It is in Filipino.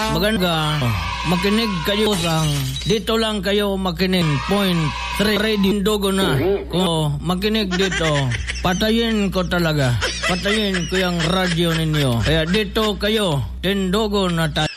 Maganda, makinig kayo sang dito lang kayo makinig. Point 3 Radio Tindogo na. Kung makinig dito, patayin ko talaga. Patayin ko yung radyo ninyo. Kaya dito kayo, Tindogo na tayo.